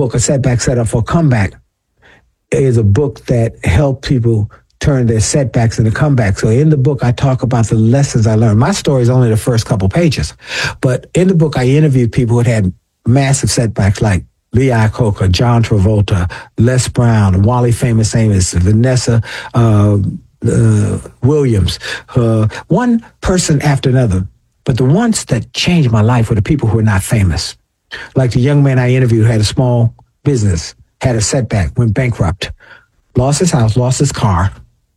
book, A Setback Set Up for a Comeback, is a book that helped people turn their setbacks into comebacks. So in the book, I talk about the lessons I learned. My story is only the first couple pages. But in the book, I interviewed people who had massive setbacks like Lee Iacocca, John Travolta, Les Brown, Wally Famous Amos, Vanessa Williams, one person after another. But the ones that changed my life were the people who were not famous. Like the young man I interviewed who had a small business, had a setback, went bankrupt, lost his house, lost his car,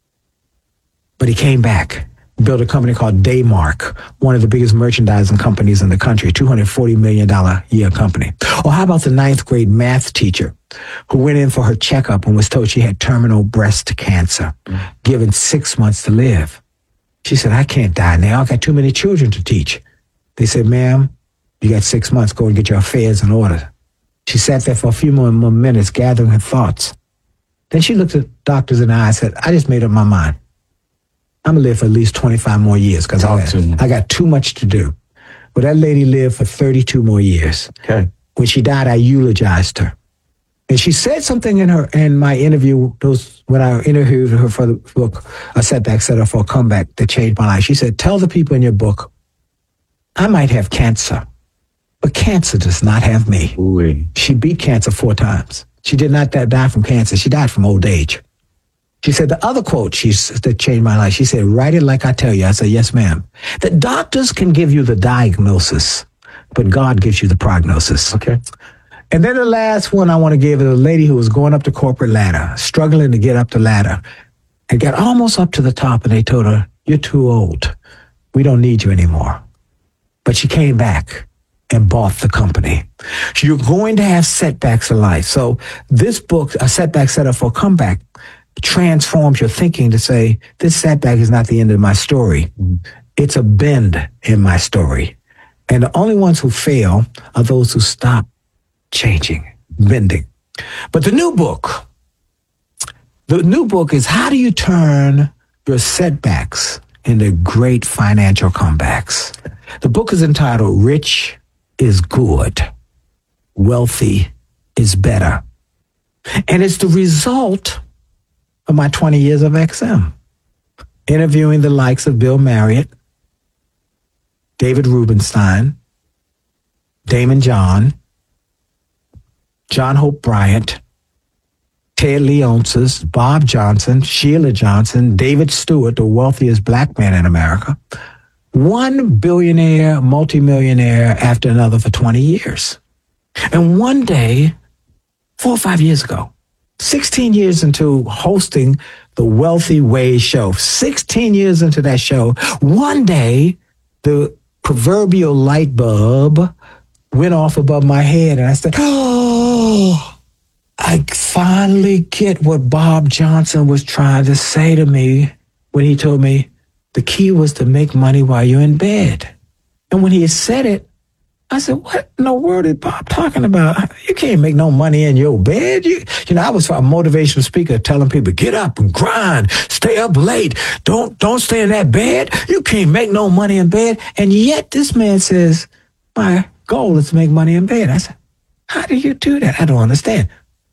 but he came back, built a company called Daymark, one of the biggest merchandising companies in the country, $240 million a year company. Or how about the 9th grade math teacher who went in for her checkup and was told she had terminal breast cancer, given 6 months to live. She said, I can't die now. I got too many children to teach. They said, ma'am, you got 6 months. Go and get your affairs in order. She sat there for a few more minutes gathering her thoughts. Then she looked at doctors in the eye and said, I just made up my mind. I'm going to live for at least 25 more years because I got too much to do. Well, that lady lived for 32 more years. Okay. When she died, I eulogized her. And she said something in my interview, when I interviewed her for the book, A Setback Set Up for a Comeback, that changed my life. She said, tell the people in your book, I might have cancer, but cancer does not have me. Ooh-wee. She beat cancer 4 times. She did not die from cancer. She died from old age. She said the other quote that changed my life, she said, write it like I tell you. I said, yes, ma'am. The doctors can give you the diagnosis, but God gives you the prognosis. Okay. And then the last one I want to give is a lady who was going up the corporate ladder, struggling to get up the ladder, and got almost up to the top, and they told her, you're too old. We don't need you anymore. But she came back and bought the company. So you're going to have setbacks in life. So this book, A Setback Set Up for a Comeback, transforms your thinking to say, this setback is not the end of my story. It's a bend in my story. And the only ones who fail are those who stop changing, bending. But the new book is how do you turn your setbacks into great financial comebacks? The book is entitled Rich is Good, Wealthy is Better. And it's the result of my 20 years of XM, interviewing the likes of Bill Marriott, David Rubenstein, Damon John, John Hope Bryant, Ted Leonsis, Bob Johnson, Sheila Johnson, David Stewart, the wealthiest black man in America, one billionaire, multimillionaire after another for 20 years. And one day, 4 or 5 years ago, 16 years into hosting the Wealthy Way show, 16 years into that show, one day, the proverbial light bulb went off above my head, and I said, oh, I finally get what Bob Johnson was trying to say to me when he told me the key was to make money while you're in bed. And when he had said it, I said, what in the world is Bob talking about? You can't make no money in your bed. You know, I was a motivational speaker telling people, get up and grind, stay up late. Don't stay in that bed. You can't make no money in bed. And yet this man says, my goal is to make money in bed. I said, how do you do that? I don't understand.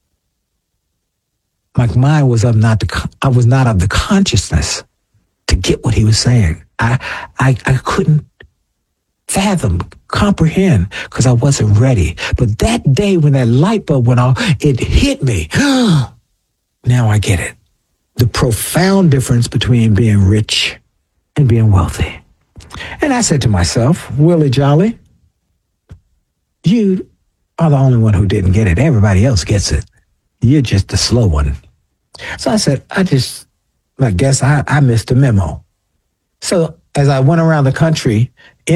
My mind was I was not of the consciousness to get what he was saying. I couldn't fathom, comprehend, because I wasn't ready. But that day when that light bulb went off, it hit me. Now I get it. The profound difference between being rich and being wealthy. And I said to myself, Willie Jolly, you are the only one who didn't get it. Everybody else gets it. You're just the slow one. So I said, I guess I missed the memo. So as I went around the country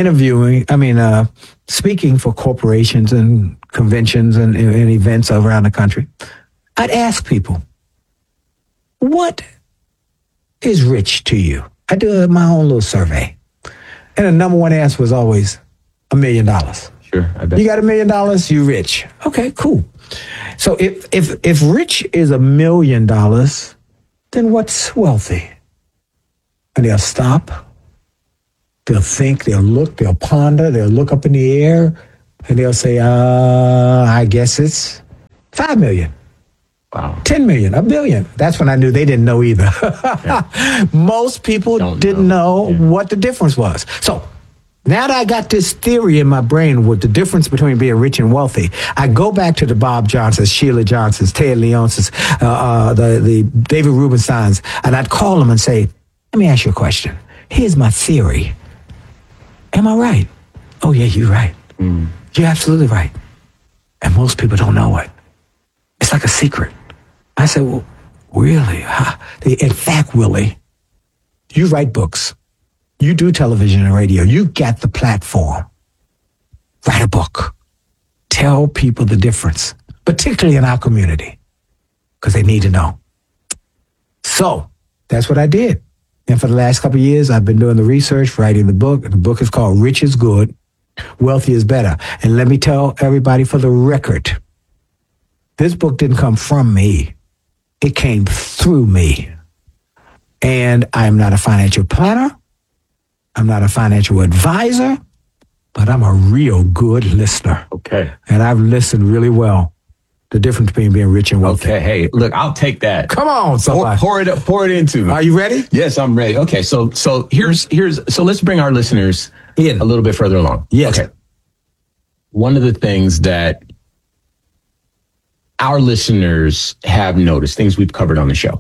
speaking for corporations and conventions and events around the country, I'd ask people, what is rich to you? I do my own little survey. And the number one answer was always $1 million. Sure, I bet. You got $1 million, you rich. Okay, cool. So if rich is $1 million, then what's wealthy? And they'll stop. They'll think, they'll look, they'll ponder, they'll look up in the air, and they'll say, I guess it's 5 million. Wow. 10 million, a billion. That's when I knew they didn't know either. Yeah. Most people didn't know what the difference was. So now that I got this theory in my brain with the difference between being rich and wealthy, I go back to the Bob Johnsons, Sheila Johnsons, Ted Leonsis, the David Rubensteins, and I'd call them and say, let me ask you a question. Here's my theory. Am I right? Oh, yeah, you're right. You're absolutely right. And most people don't know it. It's like a secret. I said, well, really? In fact, Willie, you write books. You do television and radio. You got the platform. Write a book. Tell people the difference, particularly in our community, because they need to know. So that's what I did. And for the last couple of years, I've been doing the research, writing the book. The book is called Rich is Good, Wealthy is Better. And let me tell everybody for the record, this book didn't come from me. It came through me. And I'm not a financial planner. I'm not a financial advisor, but I'm a real good listener. Okay. And I've listened really well. The difference between being rich and wealthy. Okay. Hey, look, I'll take that. Come on, somebody. Pour it into me. Are you ready? Yes, I'm ready. Okay. So let's bring our listeners in a little bit further along. Yes. Okay. One of the things that our listeners have noticed, things we've covered on the show,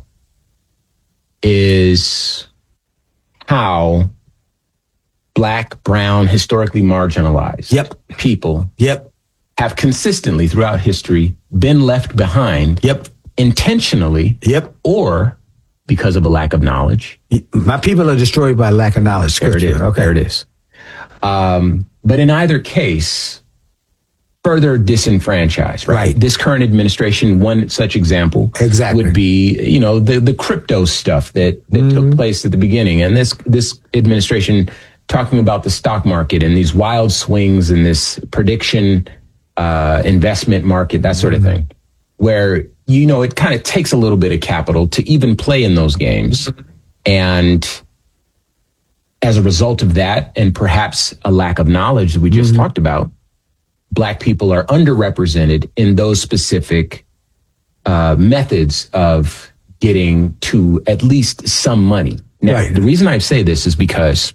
is how Black, brown, historically marginalized people have consistently throughout history been left behind intentionally or because of a lack of knowledge. My people are destroyed by lack of knowledge. There it is. Okay. There it is. But in either case, further disenfranchised, right? This current administration, one such example would be, the crypto stuff that took place at the beginning. And this administration talking about the stock market and these wild swings in this prediction investment market, that sort of thing, where, it kind of takes a little bit of capital to even play in those games. And as a result of that, and perhaps a lack of knowledge that we just talked about, Black people are underrepresented in those specific methods of getting to at least some money. Now, the reason I say this is because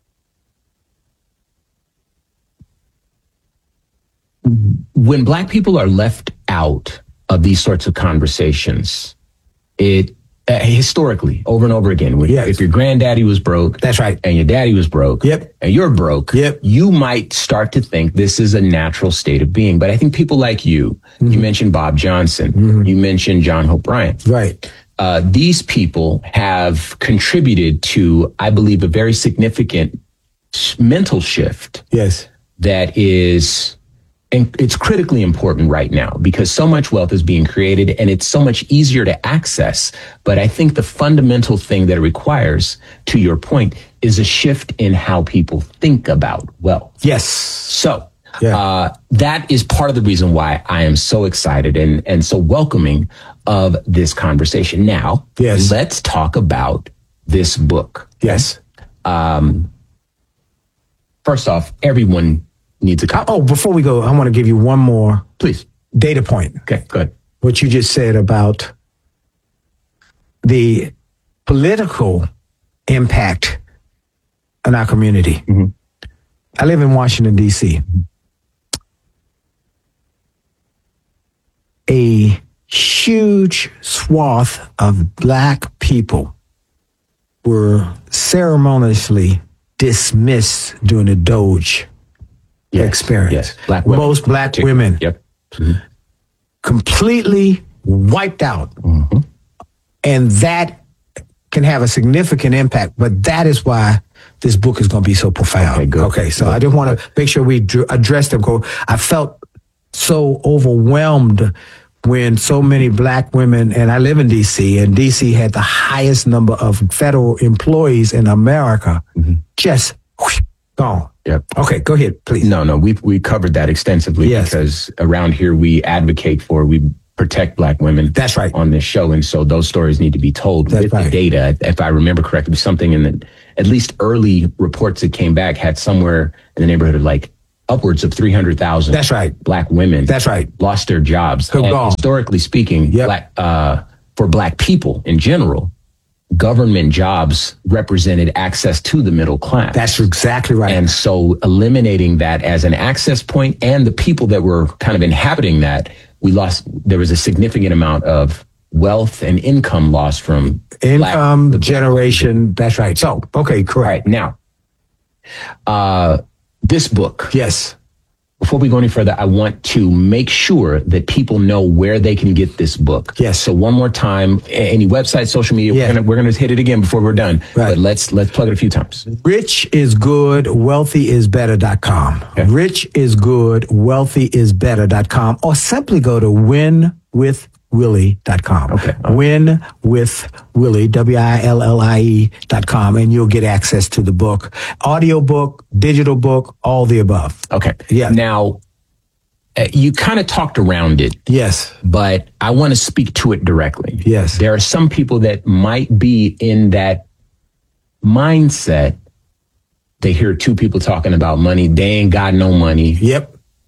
when Black people are left out of these sorts of conversations, it historically, over and over again, if your granddaddy was broke, that's right, and your daddy was broke, and you're broke, you might start to think this is a natural state of being. But I think people like you mentioned Bob Johnson, you mentioned John Hope Bryant, these people have contributed to, I believe, a very significant mental shift. That is. And it's critically important right now because so much wealth is being created and it's so much easier to access. But I think the fundamental thing that it requires, to your point, is a shift in how people think about wealth. So that is part of the reason why I am so excited and so welcoming of this conversation. Now, let's talk about this book. First off, everyone needs a copy. Oh, before we go, I want to give you one more data point. Okay, go ahead. What you just said about the political impact on our community. I live in Washington, D.C. A huge swath of Black people were ceremoniously dismissed during the Doge experience. Black women. Most Black women completely wiped out. And that can have a significant impact, but that is why this book is going to be so profound. Okay, so I just want to make sure we address them. I felt so overwhelmed when so many Black women, and I live in D.C., and D.C. had the highest number of federal employees in America, just gone. Okay, go ahead, please. No, we covered that extensively because around here we protect Black women. That's right. On this show, and so those stories need to be told with the data. If I remember correctly, something in the at least early reports that came back had somewhere in the neighborhood of like upwards of 300,000. That's right. Black women. That's right. Lost their jobs. And historically speaking, for black people in general, government jobs represented access to the middle class. That's exactly right. And so eliminating that as an access point, and the people that were kind of inhabiting that, there was a significant amount of wealth and income lost from income generation. That's right. So, okay, correct. Now, this book. Yes. Before we go any further, I want to make sure that people know where they can get this book. Yes. So one more time, any website, social media, we're gonna hit it again before we're done. Right. But let's plug it a few times. richisgoodwealthyisbetter.com. Okay. richisgoodwealthyisbetter.com, or simply go to winwithwillie.com. Okay. winwithwillie, WILLIE.com, and you'll get access to the book. Audio book, digital book, all the above. Okay. Yeah. Now, you kind of talked around it. Yes. But I want to speak to it directly. Yes. There are some people that might be in that mindset. They hear two people talking about money. They ain't got no money. Yep.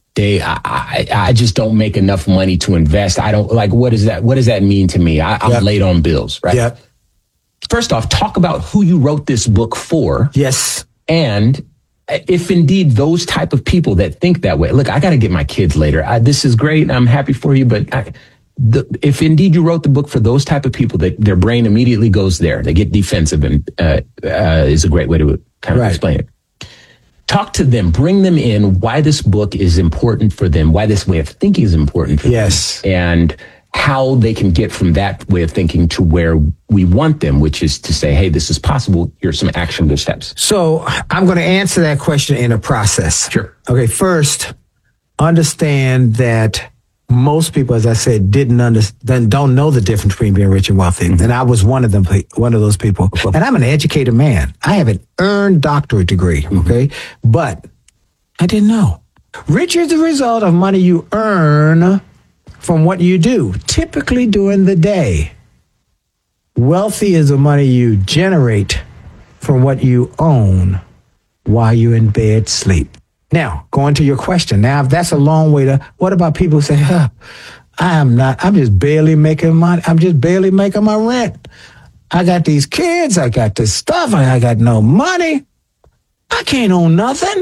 I just don't make enough money to invest. I don't what is that? What does that mean to me? I'm late on bills, right? Yep. First off, talk about who you wrote this book for. Yes. And if indeed those type of people that think that way, look, I got to get my kids later. This is great. I'm happy for you. But if indeed you wrote the book for those type of people, that their brain immediately goes there, they get defensive, and is a great way to kind of explain it. Talk to them, bring them in, why this book is important for them, why this way of thinking is important for them, and how they can get from that way of thinking to where we want them, which is to say, hey, this is possible. Here's some actionable steps. So I'm going to answer that question in a process. Sure. Okay, first, understand that most people, as I said, don't know the difference between being rich and wealthy. Mm-hmm. And I was one of those people. And I'm an educated man. I have an earned doctorate degree, okay? But I didn't know. Rich is the result of money you earn from what you do, typically during the day. Wealthy is the money you generate from what you own while you're in bed sleep. Now, going to your question. Now, if that's a long way to, what about people who say, I'm just barely making money. I'm just barely making my rent. I got these kids. I got this stuff. I got no money. I can't own nothing.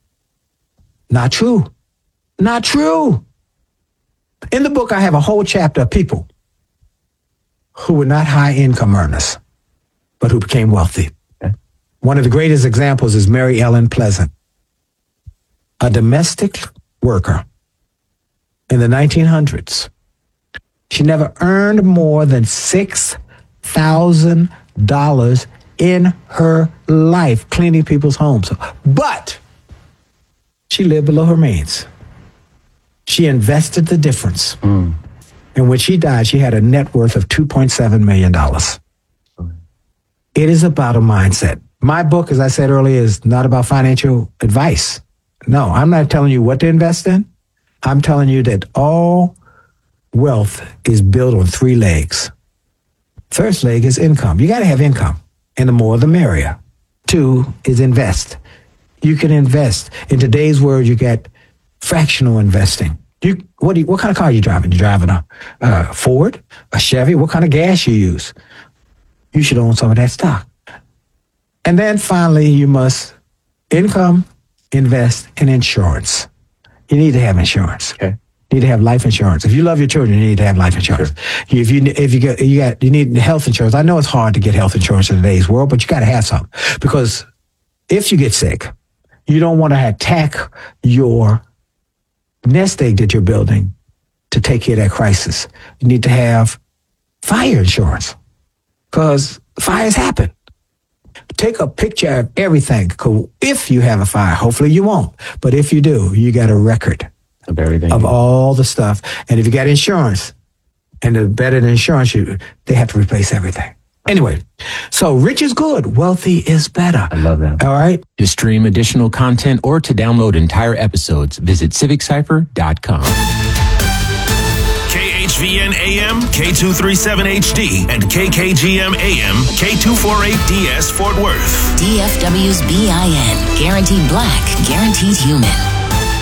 Not true. Not true. In the book, I have a whole chapter of people who were not high income earners, but who became wealthy. Okay. One of the greatest examples is Mary Ellen Pleasant, a domestic worker in the 1900s. She never earned more than $6,000 in her life cleaning people's homes. But she lived below her means. She invested the difference. And when she died, she had a net worth of $2.7 million. It is about a mindset. My book, as I said earlier, is not about financial advice. No, I'm not telling you what to invest in. I'm telling you that all wealth is built on 3 legs. First leg is income. You got to have income, and the more the merrier. 2 is invest. You can invest. In today's world, you get fractional investing. What kind of car are you driving? You driving a Ford, a Chevy? What kind of gas you use? You should own some of that stock. And then finally, you must income, invest in insurance. You need to have insurance. Okay. You need to have life insurance. If you love your children, you need to have life insurance. Sure. You need health insurance. I know it's hard to get health insurance in today's world, but you got to have some, because if you get sick, you don't want to attack your nest egg that you're building to take care of that crisis. You need to have fire insurance, because fires happen. Take a picture of everything. If you have a fire, hopefully you won't. But if you do, you got a record of everything, of all the stuff. And if you got insurance, and the better than insurance, they have to replace everything. Anyway, so rich is good, wealthy is better. I love that. All right. To stream additional content or to download entire episodes, visit civiccypher.com. KHVN AM, K237HD, and KKGM AM, K248DS Fort Worth. DFW's BIN. Guaranteed black, guaranteed human.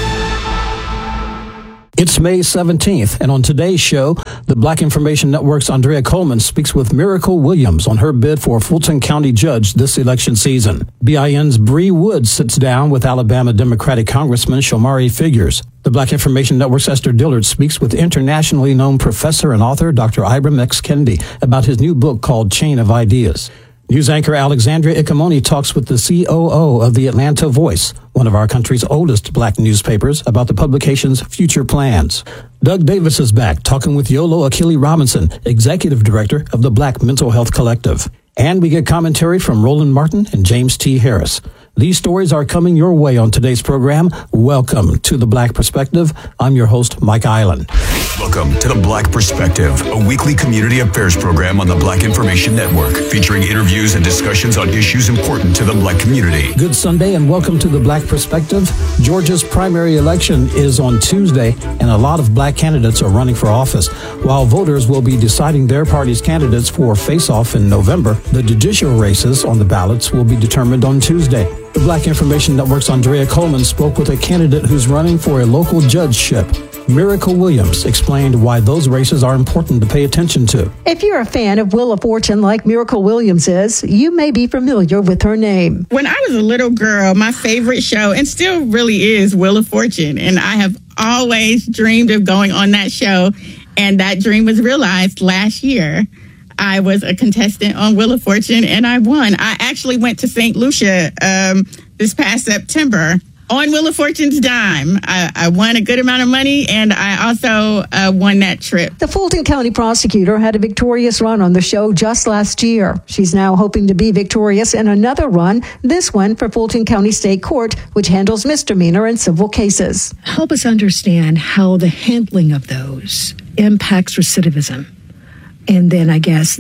It's May 17th, and on today's show, the Black Information Network's Andrea Coleman speaks with Miracle Williams on her bid for Fulton County Judge this election season. BIN's Bree Woods sits down with Alabama Democratic Congressman Shomari Figures. The Black Information Network's Esther Dillard speaks with internationally known professor and author Dr. Ibram X. Kendi about his new book called Chain of Ideas. News anchor Alexandria Icamoni talks with the COO of the Atlanta Voice, one of our country's oldest black newspapers, about the publication's future plans. Doug Davis is back talking with Yolo Akili Robinson, executive director of the Black Mental Health Collective. And we get commentary from Roland Martin and James T. Harris. These stories are coming your way on today's program. Welcome to The Black Perspective. I'm your host, Mike Island. Welcome to The Black Perspective, a weekly community affairs program on the Black Information Network, featuring interviews and discussions on issues important to the black community. Good Sunday and welcome to The Black Perspective. Georgia's primary election is on Tuesday, and a lot of black candidates are running for office. While voters will be deciding their party's candidates for face-off in November, the judicial races on the ballots will be determined on Tuesday. The Black Information Network's Andrea Coleman spoke with a candidate who's running for a local judgeship. Miracle Williams explained why those races are important to pay attention to. If you're a fan of Wheel of Fortune like Miracle Williams is, you may be familiar with her name. When I was a little girl, my favorite show, and still really is, Wheel of Fortune. And I have always dreamed of going on that show. And that dream was realized last year. I was a contestant on Wheel of Fortune, and I won. I actually went to St. Lucia this past September on Wheel of Fortune's dime. I won a good amount of money, and I also won that trip. The Fulton County prosecutor had a victorious run on the show just last year. She's now hoping to be victorious in another run, this one for Fulton County State Court, which handles misdemeanor and civil cases. Help us understand how the handling of those impacts recidivism. And then I guess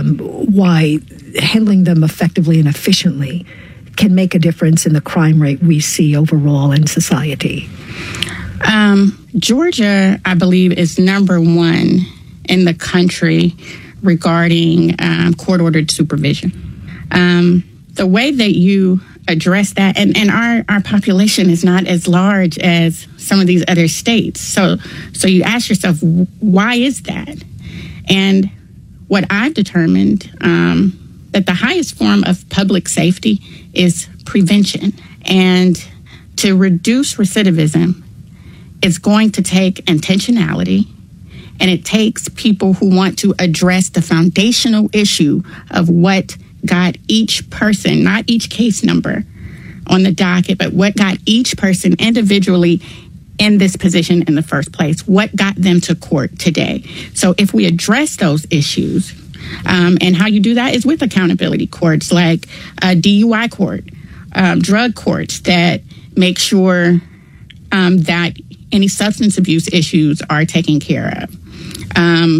why handling them effectively and efficiently can make a difference in the crime rate we see overall in society. Georgia, I believe, is number one in the country regarding court-ordered supervision. The way that you address that, and our population is not as large as some of these other states. So you ask yourself, why is that? And what I've determined, that the highest form of public safety is prevention. And to reduce recidivism, it's going to take intentionality, and it takes people who want to address the foundational issue of what got each person, not each case number on the docket, but what got each person individually in this position in the first place, what got them to court today. So if we address those issues, and how you do that is with accountability courts like DUI court, drug courts that make sure that any substance abuse issues are taken care of.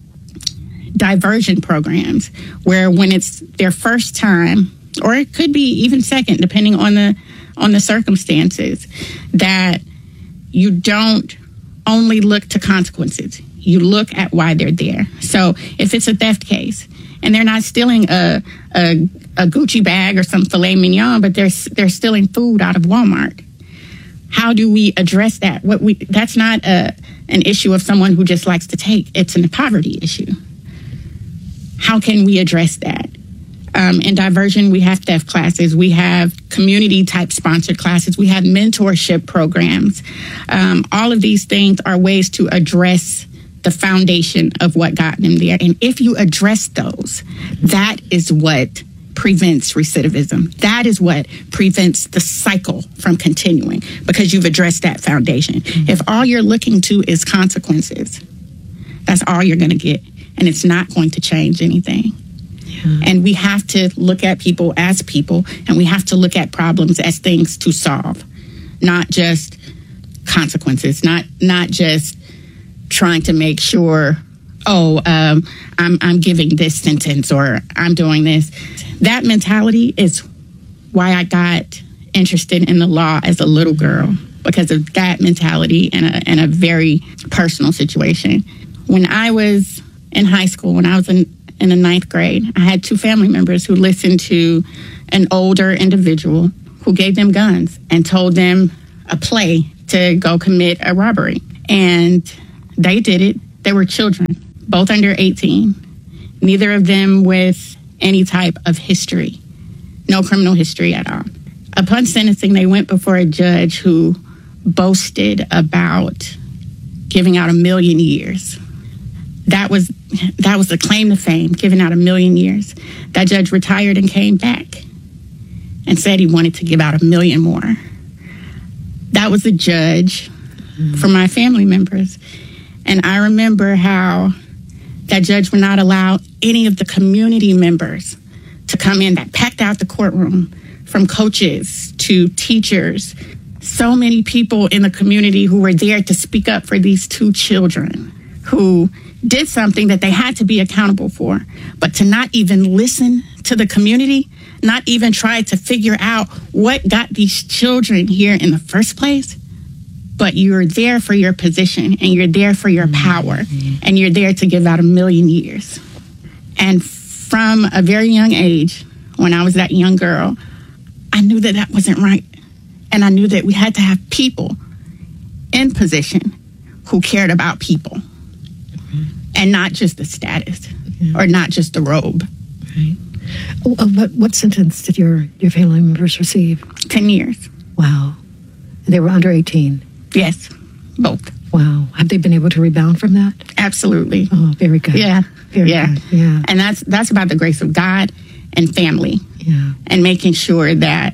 Diversion programs where when it's their first time, or it could be even second, depending on the circumstances, that you don't only look to consequences. You look at why they're there. So if it's a theft case and they're not stealing a Gucci bag or some filet mignon, but they're stealing food out of Walmart, how do we address that? That's not an issue of someone who just likes to take. It's a poverty issue. How can we address that? In diversion, we have theft classes. We have community-type sponsored classes. We have mentorship programs. All of these things are ways to address the foundation of what got them there. And if you address those, that is what prevents recidivism. That is what prevents the cycle from continuing, because you've addressed that foundation. Mm-hmm. If all you're looking to is consequences, that's all you're going to get. And it's not going to change anything. Yeah. And we have to look at people as people, and we have to look at problems as things to solve, not just consequences, not just trying to make sure, I'm giving this sentence or I'm doing this. That mentality is why I got interested in the law as a little girl, because of that mentality and a very personal situation. When I was in high school, when I was in the 9th grade, I had 2 family members who listened to an older individual who gave them guns and told them a play to go commit a robbery. And they did it. They were children, both under 18. Neither of them with any type of history. No criminal history at all. Upon sentencing, they went before a judge who boasted about giving out 1 million years. That was the claim to fame, giving out 1 million years. That judge retired and came back and said he wanted to give out 1 million more. That was the judge for my family members. And I remember how that judge would not allow any of the community members to come in, that packed out the courtroom, from coaches to teachers. So many people in the community who were there to speak up for these 2 children who did something that they had to be accountable for. But to not even listen to the community, not even try to figure out what got these children here in the first place. But you're there for your position, and you're there for your power, and you're there to give out 1 million years. And from a very young age, when I was that young girl, I knew that that wasn't right. And I knew that we had to have people in position who cared about people and not just the status or not just the robe. Right. What sentence did your family members receive? 10 years. Wow. They were under 18? Yes, both. Wow. Have they been able to rebound from that? Absolutely. Oh, very good. Yeah. Very good. Yeah. And that's about the grace of God and family. Yeah. And making sure that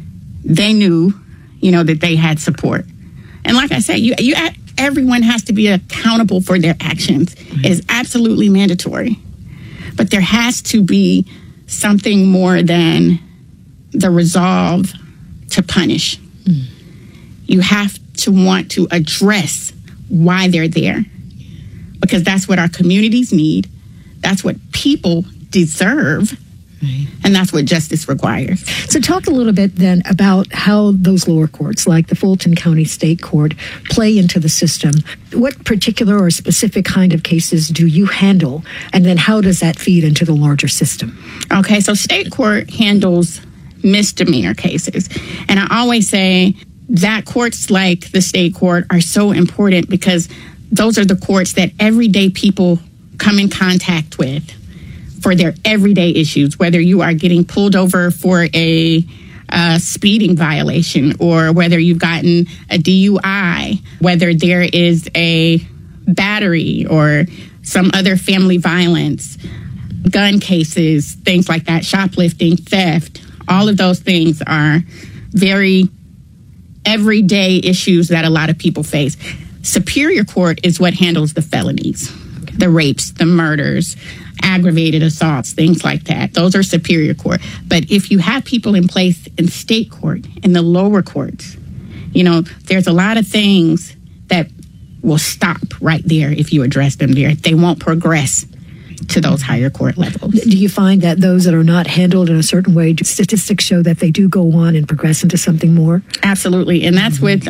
they knew, that they had support. And like I said, everyone has to be accountable for their actions. Right. It is absolutely mandatory. But there has to be something more than the resolve to punish. Mm. You have to want to address why they're there. Because that's what our communities need. That's what people deserve. Right. And that's what justice requires. So talk a little bit then about how those lower courts, like the Fulton County State Court, play into the system. What particular or specific kind of cases do you handle? And then how does that feed into the larger system? Okay, so state court handles misdemeanor cases. And I always say that courts like the state court are so important because those are the courts that everyday people come in contact with for their everyday issues, whether you are getting pulled over for a speeding violation or whether you've gotten a DUI, whether there is a battery or some other family violence, gun cases, things like that, shoplifting, theft. All of those things are very everyday issues that a lot of people face. Superior Court is what handles the felonies, the rapes, the murders, aggravated assaults, things like that. Those are Superior Court. But if you have people in place in state court, in the lower courts, there's a lot of things that will stop right there if you address them there. They won't progress to those higher court levels. Do you find that those that are not handled in a certain way, statistics show that they do go on and progress into something more? Absolutely. And that's with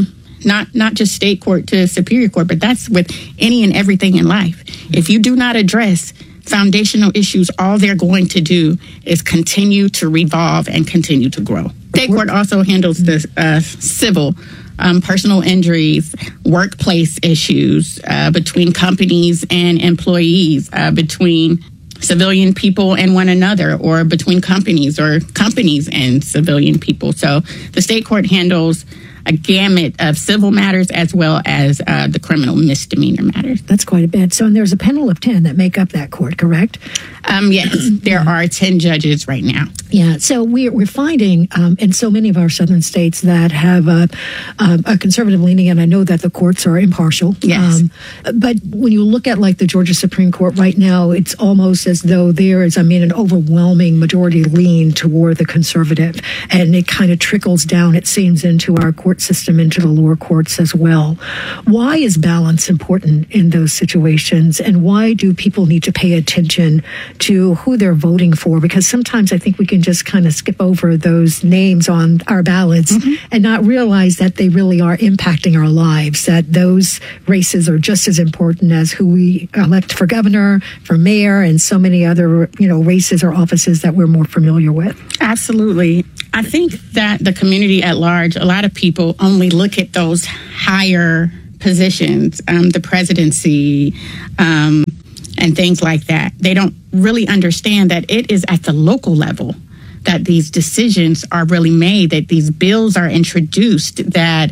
not just state court to Superior Court, but that's with any and everything in life. If you do not address foundational issues, all they're going to do is continue to revolve and continue to grow. State court also handles the civil, personal injuries, workplace issues between companies and employees, between civilian people and one another, or between companies or companies and civilian people. So the state court handles a gamut of civil matters as well as the criminal misdemeanor matters. That's quite a bit. So, and there's a panel of 10 that make up that court, correct? Yes, there are 10 judges right now. Yeah, so we're finding in so many of our southern states that have a conservative leaning, and I know that the courts are impartial. Yes. But when you look at like the Georgia Supreme Court right now, it's almost as though there is, an overwhelming majority lean toward the conservative, and it kind of trickles down, it seems, into our court system, into the lower courts as well. Why is balance important in those situations, and why do people need to pay attention to who they're voting for? Because sometimes I think we can just kind of skip over those names on our ballots and not realize that they really are impacting our lives, that those races are just as important as who we elect for governor, for mayor, and so many other, races or offices that we're more familiar with. Absolutely. I think that the community at large, a lot of people only look at those higher positions, the presidency, and things like that. They don't really understand that it is at the local level that these decisions are really made, that these bills are introduced, that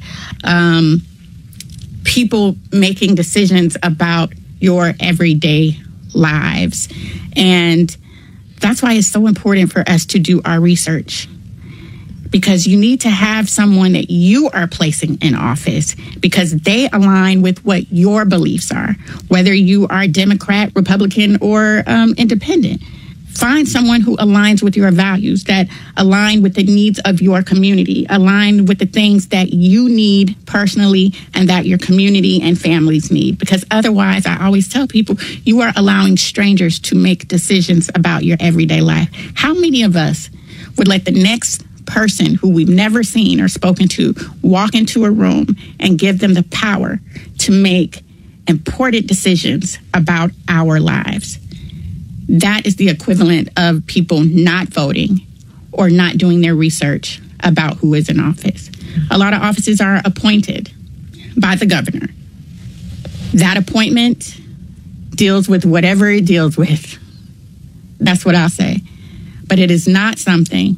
people making decisions about your everyday lives. And that's why it's so important for us to do our research, because you need to have someone that you are placing in office because they align with what your beliefs are, whether you are Democrat, Republican, or independent. Find someone who aligns with your values, that align with the needs of your community, align with the things that you need personally and that your community and families need. Because otherwise, I always tell people, you are allowing strangers to make decisions about your everyday life. How many of us would let the next person who we've never seen or spoken to walk into a room and give them the power to make important decisions about our lives? That is the equivalent of people not voting or not doing their research about who is in office. A lot of offices are appointed by the governor. That appointment deals with whatever it deals with. That's what I'll say. But it is not something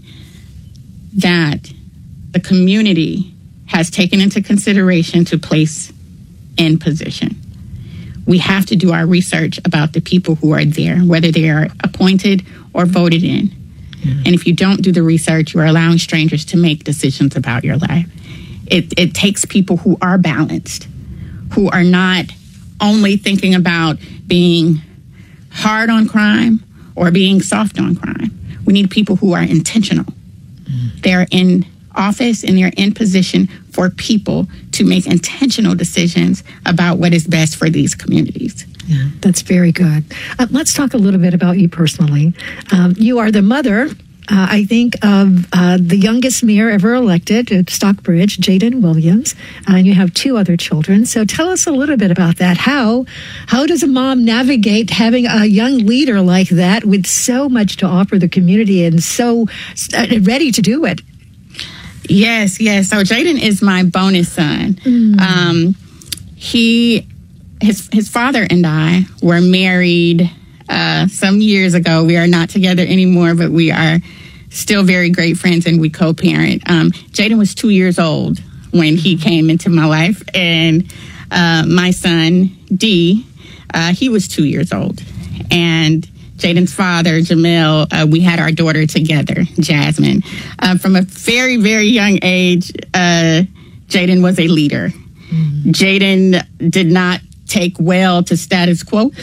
that the community has taken into consideration to place in position. We have to do our research about the people who are there, whether they are appointed or voted in. And if you don't do the research, you are allowing strangers to make decisions about your life. It takes people who are balanced, who are not only thinking about being hard on crime or being soft on crime. We need people who are intentional. They're in office and they're in position for people to make intentional decisions about what is best for these communities. Yeah, that's very good. Let's talk a little bit about you personally. You are the mother, I think, of the youngest mayor ever elected at Stockbridge, Jaden Williams, and you have 2 other children. So tell us a little bit about that. How does a mom navigate having a young leader like that with so much to offer the community and so ready to do it? Yes. So Jaden is my bonus son. His father and I were married some years ago. We are not together anymore, but we are still very great friends and we co-parent. Jaden was 2 years old when he came into my life, and my son, D, he was 2 years old. And Jaden's father, Jamil, we had our daughter together, Jasmine. From a very, very young age, Jaden was a leader. Jaden did not take well to status quo.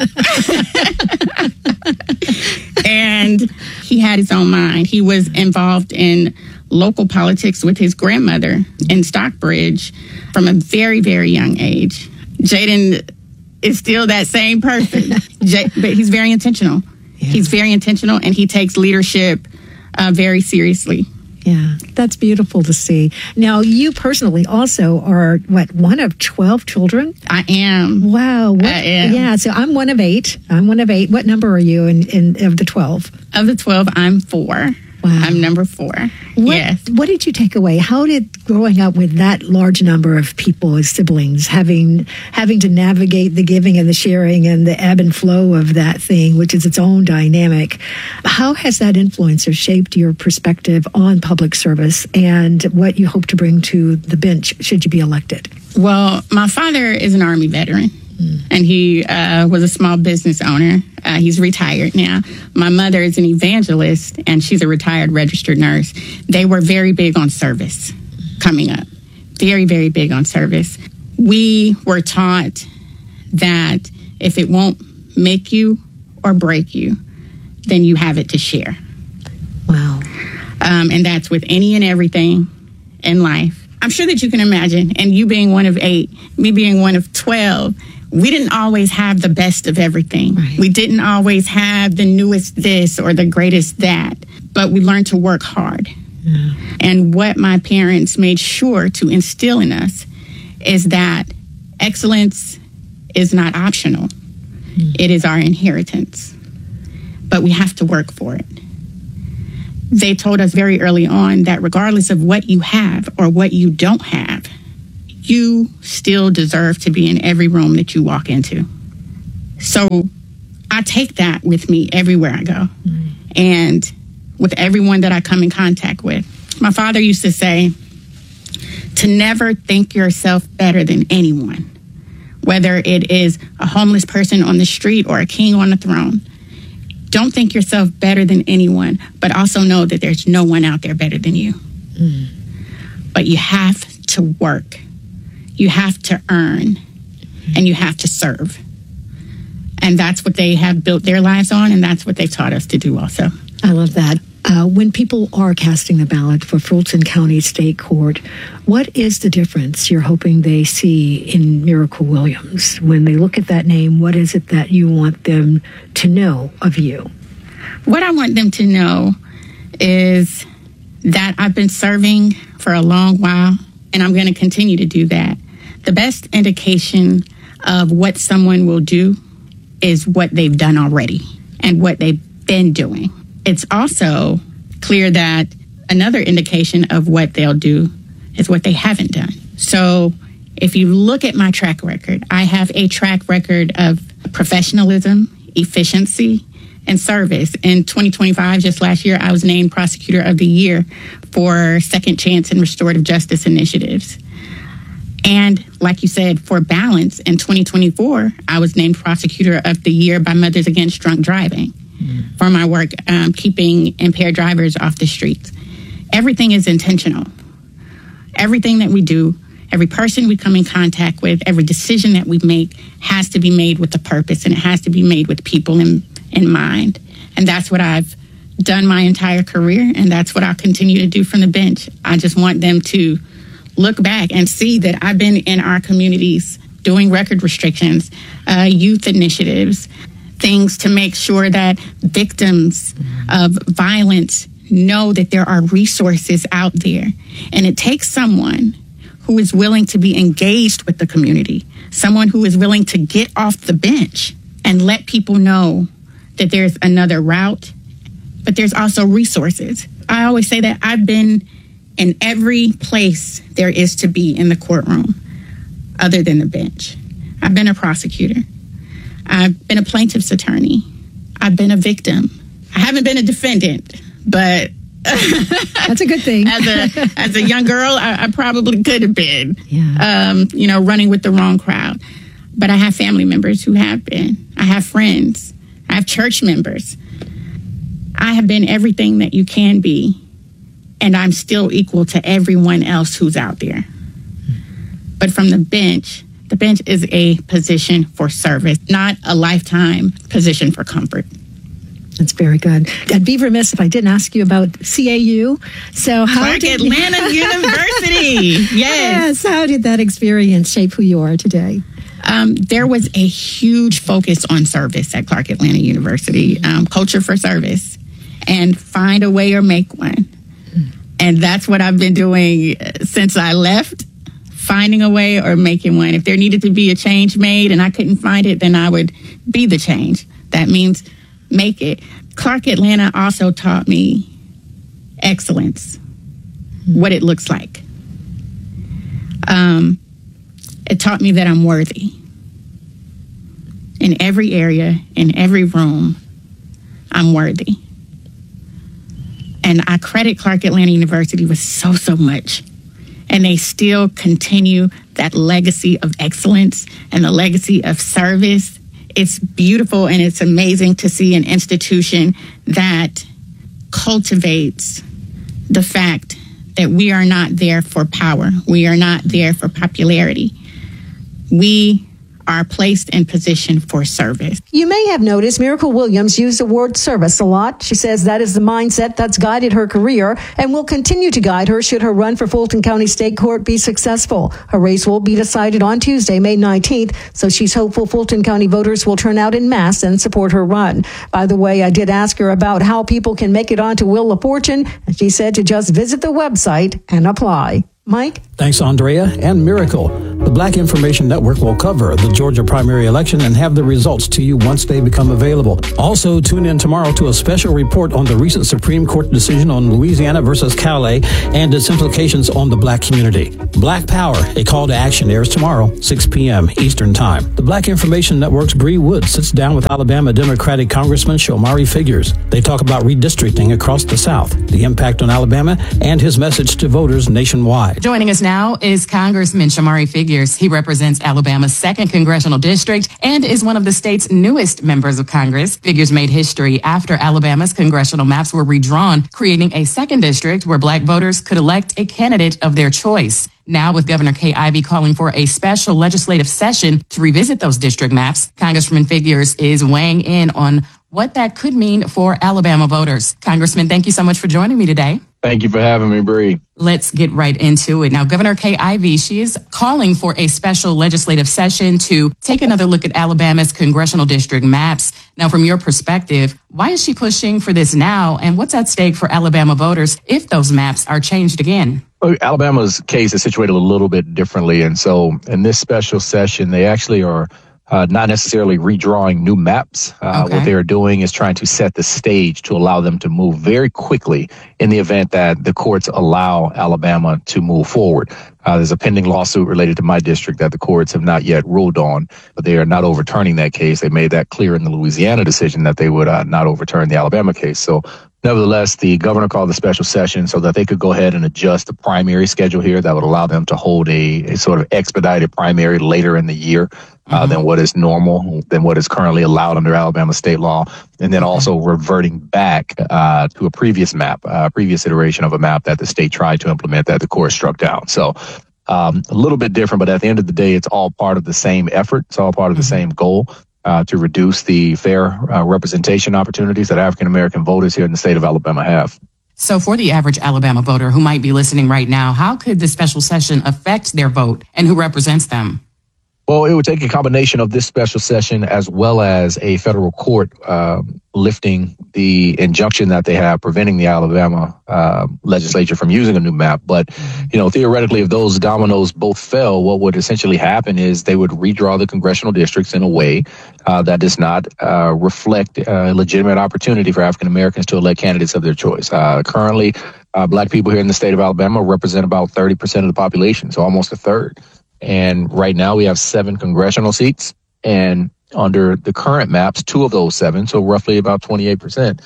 And he had his own mind. He was involved in local politics with his grandmother in Stockbridge from a very, very young age. Jaden is still that same person, but he's very intentional. Yeah. He's very intentional, and he takes leadership very seriously. Yeah, that's beautiful to see. Now, you personally also are, one of 12 children? I am. Wow. I am. Yeah, so I'm one of 8. What number are you of the 12? Of the 12, I'm 4. Wow. I'm number 4. Yes. What did you take away? How did growing up with that large number of people as siblings, having to navigate the giving and the sharing and the ebb and flow of that thing, which is its own dynamic, how has that influenced or shaped your perspective on public service and what you hope to bring to the bench should you be elected? Well, my father is an Army veteran. And he was a small business owner. He's retired now. My mother is an evangelist, and she's a retired registered nurse. They were very big on service coming up. Very, very big on service. We were taught that if it won't make you or break you, then you have it to share. Wow. And that's with any and everything in life. I'm sure that you can imagine, and you being one of 8, me being one of 12, we didn't always have the best of everything. Right. We didn't always have the newest this or the greatest that, but we learned to work hard. Yeah. And what my parents made sure to instill in us is that excellence is not optional. It is our inheritance, but we have to work for it. They told us very early on that regardless of what you have or what you don't have, you still deserve to be in every room that you walk into. So I take that with me everywhere I go. And with everyone that I come in contact with. My father used to say to never think yourself better than anyone, whether it is a homeless person on the street or a king on the throne. Don't think yourself better than anyone, but also know that there's no one out there better than you. But you have to work. You have to earn, and you have to serve. And that's what they have built their lives on, and that's what they've taught us to do also. I love that. When people are casting the ballot for Fulton County State Court, what is the difference you're hoping they see in Miracle Williams? When they look at that name, what is it that you want them to know of you? What I want them to know is that I've been serving for a long while, and I'm going to continue to do that. The best indication of what someone will do is what they've done already and what they've been doing. It's also clear that another indication of what they'll do is what they haven't done. So if you look at my track record, I have a track record of professionalism, efficiency, and service. In 2025, just last year, I was named Prosecutor of the Year for Second Chance and Restorative Justice Initiatives. And like you said, for balance, in 2024, I was named Prosecutor of the Year by Mothers Against Drunk Driving for my work keeping impaired drivers off the streets. Everything is intentional. Everything that we do, every person we come in contact with, every decision that we make has to be made with a purpose, and it has to be made with people in mind. And that's what I've done my entire career, and that's what I'll continue to do from the bench. I just want them to look back and see that I've been in our communities doing record restrictions, youth initiatives, things to make sure that victims of violence know that there are resources out there. And it takes someone who is willing to be engaged with the community, someone who is willing to get off the bench and let people know that there's another route, but there's also resources. I always say that I've been in every place there is to be in the courtroom other than the bench. I've been a prosecutor. I've been a plaintiff's attorney. I've been a victim. I haven't been a defendant, but that's a good thing. As a young girl, I probably could have been, running with the wrong crowd. But I have family members who have been. I have friends. I have church members. I have been everything that you can be, and I'm still equal to everyone else who's out there. But from the bench is a position for service, not a lifetime position for comfort. That's very good. I'd be remiss if I didn't ask you about CAU. So Clark Atlanta University. Yes. How did that experience shape who you are today? There was a huge focus on service at Clark Atlanta University, culture for service, and find a way or make one. And that's what I've been doing since I left, finding a way or making one. If there needed to be a change made and I couldn't find it, then I would be the change. That means make it. Clark Atlanta also taught me excellence, what it looks like. It taught me that I'm worthy. In every area, in every room, I'm worthy. And I credit Clark Atlanta University with so much. And they still continue that legacy of excellence and the legacy of service. It's beautiful and it's amazing to see an institution that cultivates the fact that we are not there for power. We are not there for popularity. We are placed in position for service. You may have noticed Miracle Williams used the word service a lot. She says that is the mindset that's guided her career and will continue to guide her should her run for Fulton County State Court be successful. Her race will be decided on Tuesday, May 19th, so she's hopeful Fulton County voters will turn out en masse and support her run. By the way, I did ask her about how people can make it onto Wheel of Fortune, and she said to just visit the website and apply. Mike? Thanks, Andrea and Miracle. The Black Information Network will cover the Georgia primary election and have the results to you once they become available. Also, tune in tomorrow to a special report on the recent Supreme Court decision on Louisiana versus Calais and its implications on the Black community. Black Power, a call to action, airs tomorrow, 6 p.m. Eastern Time. The Black Information Network's Bree Wood sits down with Alabama Democratic Congressman Shomari Figures. They talk about redistricting across the South, the impact on Alabama, and his message to voters nationwide. Joining us now is Congressman Shomari Figures. He represents Alabama's 2nd Congressional District and is one of the state's newest members of Congress. Figures made history after Alabama's congressional maps were redrawn, creating a 2nd district where Black voters could elect a candidate of their choice. Now, with Governor Kay Ivey calling for a special legislative session to revisit those district maps, Congressman Figures is weighing in on what that could mean for Alabama voters. Congressman, thank you so much for joining me today. Thank you for having me, Bree. Let's get right into it. Now, Governor Kay Ivey, she is calling for a special legislative session to take another look at Alabama's congressional district maps. Now, from your perspective, why is she pushing for this now? And what's at stake for Alabama voters if those maps are changed again? Well, Alabama's case is situated a little bit differently. And so in this special session, they actually are not necessarily redrawing new maps. What they are doing is trying to set the stage to allow them to move very quickly in the event that the courts allow Alabama to move forward. There's a pending lawsuit related to my district that the courts have not yet ruled on, but they are not overturning that case. They made that clear in the Louisiana decision that they would not overturn the Alabama case. So nevertheless, the governor called the special session so that they could go ahead and adjust the primary schedule here that would allow them to hold a sort of expedited primary later in the year than what is normal, than what is currently allowed under Alabama state law, and then also reverting back to a previous map, previous iteration of a map that the state tried to implement that the court struck down. So a little bit different, but at the end of the day, it's all part of the same effort. It's all part of the same goal. To reduce the fair representation opportunities that African-American voters here in the state of Alabama have. So for the average Alabama voter who might be listening right now, how could the special session affect their vote and who represents them? Well, it would take a combination of this special session as well as a federal court lifting the injunction that they have preventing the Alabama legislature from using a new map. But, theoretically, if those dominoes both fell, what would essentially happen is they would redraw the congressional districts in a way that does not reflect a legitimate opportunity for African Americans to elect candidates of their choice. Currently, Black people here in the state of Alabama represent about 30% of the population, so almost a third. And right now we have 7 congressional seats, and under the current maps, 2 of those 7, so roughly about 28%,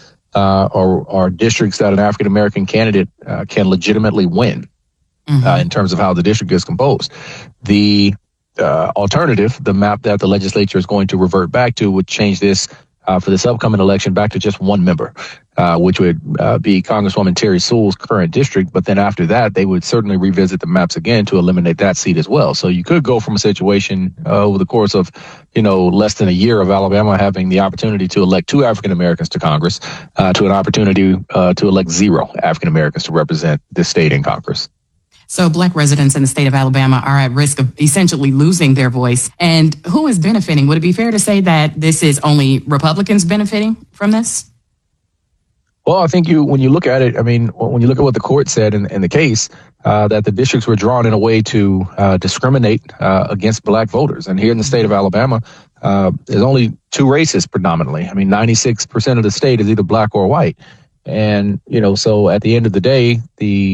are districts that an African-American candidate can legitimately win in terms of how the district is composed. The alternative, the map that the legislature is going to revert back to, would change this for this upcoming election back to just 1 member, which would be Congresswoman Terry Sewell's current district. But then after that, they would certainly revisit the maps again to eliminate that seat as well. So you could go from a situation over the course of, less than a year of Alabama having the opportunity to elect 2 African Americans to Congress to an opportunity to elect 0 African Americans to represent this state in Congress. So Black residents in the state of Alabama are at risk of essentially losing their voice. And who is benefiting? Would it be fair to say that this is only Republicans benefiting from this? Well, I think when you look at it, when you look at what the court said in the case, that the districts were drawn in a way to discriminate against Black voters. And here in the state of Alabama, there's only 2 races predominantly. 96% of the state is either Black or white. And, so at the end of the day,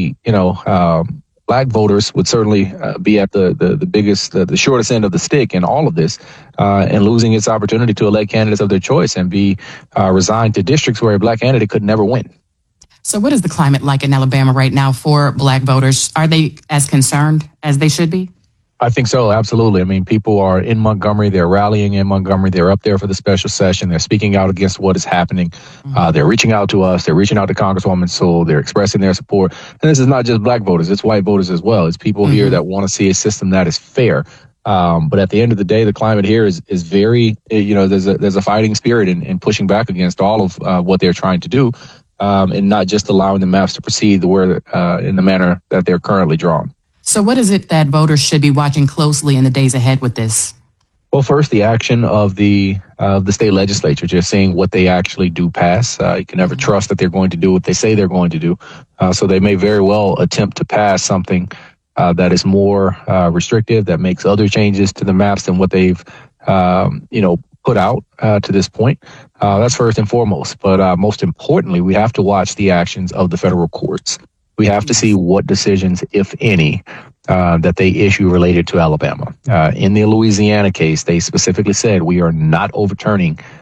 Black voters would certainly be at the biggest, the shortest end of the stick in all of this, and losing its opportunity to elect candidates of their choice and be resigned to districts where a Black candidate could never win. So what is the climate like in Alabama right now for Black voters? Are they as concerned as they should be? I think so, absolutely. People are in Montgomery. They're rallying in Montgomery. They're up there for the special session. They're speaking out against what is happening. They're reaching out to us. They're reaching out to Congresswoman Sewell. They're expressing their support. And this is not just Black voters. It's white voters as well. It's people here that want to see a system that is fair. But at the end of the day, the climate here is very, there's a fighting spirit in pushing back against all of what they're trying to do, and not just allowing the maps to proceed in the manner that they're currently drawn. So what is it that voters should be watching closely in the days ahead with this? Well, first, the action of the state legislature, just seeing what they actually do pass. You can never trust that they're going to do what they say they're going to do. So they may very well attempt to pass something that is more restrictive, that makes other changes to the maps than what they've put out to this point. That's first and foremost. But most importantly, we have to watch the actions of the federal courts. We have to see what decisions, if any, that they issue related to Alabama. In the Louisiana case, they specifically said we are not overturning